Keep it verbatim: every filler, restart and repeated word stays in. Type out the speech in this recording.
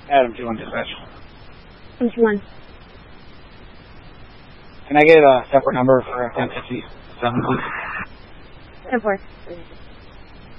Adam two one dispatch. Which one? Can I get a separate number for ten fifty-seven, please? ten four.